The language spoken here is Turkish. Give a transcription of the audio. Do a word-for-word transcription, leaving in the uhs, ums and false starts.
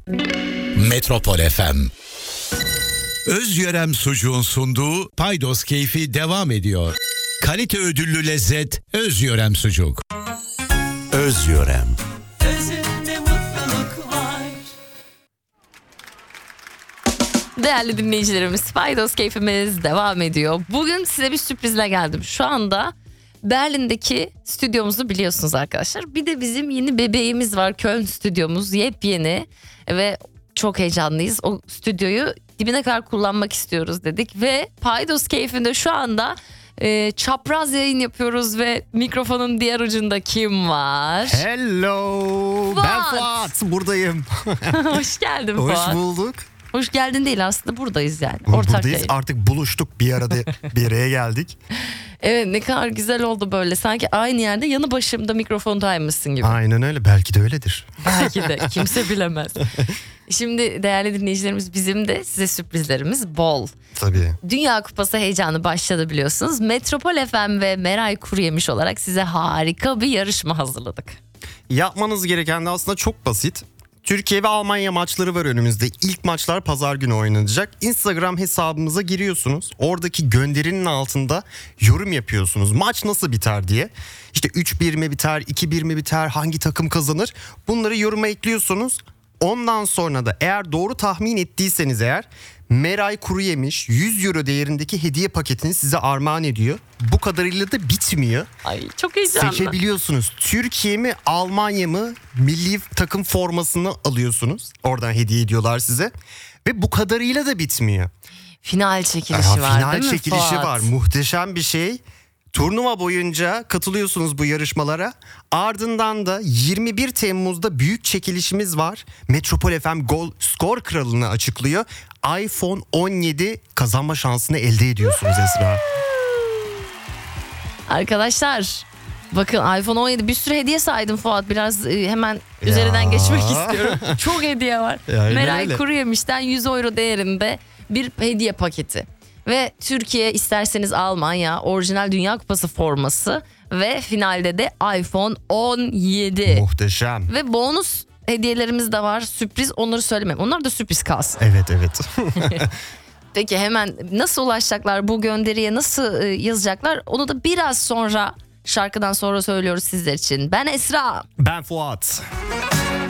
Metropol F M. Özyörem Sucuğun sunduğu Paydos Keyfi devam ediyor. Kalite ödüllü lezzet Özyörem Sucuk. Özyörem. Özünde mutluluk var. Değerli dinleyicilerimiz, Paydos Keyfimiz devam ediyor. Bugün size bir sürprizle geldim. Şu anda Berlin'deki stüdyomuzu biliyorsunuz arkadaşlar. Bir de bizim yeni bebeğimiz var. Köln stüdyomuz yepyeni ve çok heyecanlıyız. O stüdyoyu dibine kadar kullanmak istiyoruz dedik. Ve Paydos Keyfi'nde şu anda e, çapraz yayın yapıyoruz ve mikrofonun diğer ucunda kim var? Hello, Fuat. ben Fuat, buradayım. Hoş geldin Hoş Fuat. bulduk. Hoş geldin değil, aslında buradayız yani. Ortak Buradayız, yayın. artık buluştuk, bir arada bir araya geldik. Evet, ne kadar güzel oldu böyle. Sanki aynı yerde yanı başımda mikrofondaymışsın gibi. Aynen öyle, belki de öyledir. Belki de kimse bilemez. Şimdi değerli dinleyicilerimiz, bizim de size sürprizlerimiz bol. Tabii. Dünya Kupası heyecanı başladı biliyorsunuz. Metropol F M ve Meray Kuruyemiş olarak size harika bir yarışma hazırladık. Yapmanız gereken de aslında çok basit. Türkiye ve Almanya maçları var önümüzde. İlk maçlar pazar günü oynanacak. Instagram hesabımıza giriyorsunuz. Oradaki gönderinin altında yorum yapıyorsunuz. Maç nasıl biter diye. İşte üç bir mi biter, iki bir mi biter, hangi takım kazanır? Bunları yoruma ekliyorsunuz. Ondan sonra da eğer doğru tahmin ettiyseniz eğer Meray Kuruyemiş yüz euro değerindeki hediye paketini size armağan ediyor. Bu kadarıyla da bitmiyor. Ay çok heyecanlı. Seçebiliyorsunuz. Türkiye mi Almanya mı milli takım formasını alıyorsunuz. Oradan hediye ediyorlar size. Ve bu kadarıyla da bitmiyor. Final çekilişi Aha, var final değil mi çekilişi Fuat? var. Muhteşem bir şey. Turnuva boyunca katılıyorsunuz bu yarışmalara. Ardından da yirmi bir Temmuz'da büyük çekilişimiz var. Metropol F M Gol Skor Kralı'nı açıklıyor. iPhone on yedi kazanma şansını elde ediyorsunuz Esra. Arkadaşlar bakın, iPhone on yedi bir sürü hediye saydım Fuat. Biraz e, hemen üzerinden geçmek istiyorum. Çok hediye var. Aynen Meray öyle. Kuruyemiş'ten yüz euro değerinde bir hediye paketi. Ve Türkiye, isterseniz Almanya, orijinal Dünya Kupası forması ve finalde de iPhone on yedi. Muhteşem. Ve bonus hediyelerimiz de var. Sürpriz, onları söylemem. Onlar da sürpriz kalsın. Evet evet. Peki hemen nasıl ulaşacaklar bu gönderiye, nasıl e, yazacaklar? Onu da biraz sonra, şarkıdan sonra söylüyoruz sizler için. Ben Esra. Ben Fuat.